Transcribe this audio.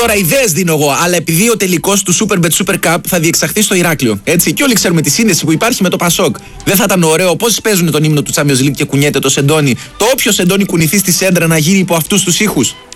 Τώρα ιδέες δίνω εγώ, αλλά επειδή ο τελικός του Superbet Super Cup θα διεξαχθεί στο Ηράκλειο. Έτσι, και όλοι ξέρουμε τη σύνδεση που υπάρχει με το Πασόκ. Δεν θα ήταν ωραίο πόσοι παίζουν τον ύμνο του Champions League και κουνιέται το σεντόνι, το όποιο σεντόνι κουνηθεί στη σέντρα να γίνει υπό αυτούς τους ήχους?